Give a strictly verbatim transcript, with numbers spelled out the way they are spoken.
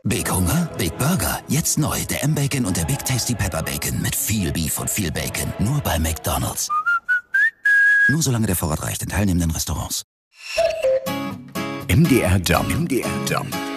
Big Hunger? Big Burger. Jetzt neu. Der M-Bacon und der Big Tasty Pepper Bacon. Mit viel Beef und viel Bacon. Nur bei McDonald's. Nur solange der Vorrat reicht in teilnehmenden Restaurants. M D R Jump. M D R Jump.